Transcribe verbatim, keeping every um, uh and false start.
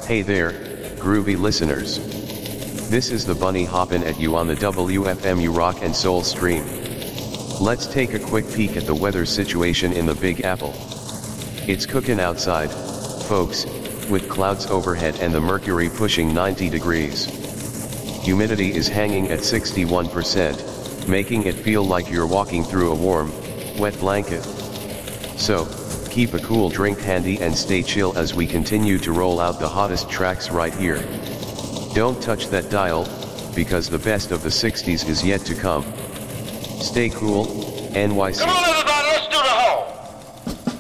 Hey there, groovy listeners. This is the Bunny hoppin' at you on the W F M U Rock and Soul stream. Let's take a quick peek at the weather situation in the Big Apple. It's cookin' outside, folks, with clouds overhead and the mercury pushing ninety degrees. Humidity is hanging at sixty-one percent, making it feel like you're walking through a warm, wet blanket. So, keep a cool drink handy and stay chill as we continue to roll out the hottest tracks right here. Don't touch that dial, because the best of the sixties is yet to come. Stay cool, N Y C.